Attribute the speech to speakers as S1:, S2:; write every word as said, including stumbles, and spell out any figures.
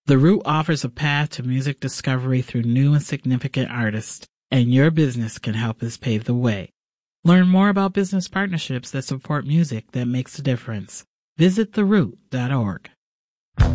S1: The Root offers a path to music discovery through new and significant artists, and your business can help us pave the way. Learn more about business partnerships that support music that makes a difference. Visit the root dot org.